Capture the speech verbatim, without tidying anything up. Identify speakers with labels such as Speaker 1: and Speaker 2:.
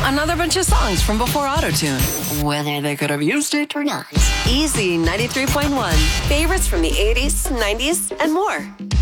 Speaker 1: Another bunch of songs from before Auto-Tune, whether they could have used it or not. Easy ninety-three point one. Favorites from the eighties, nineties, and more.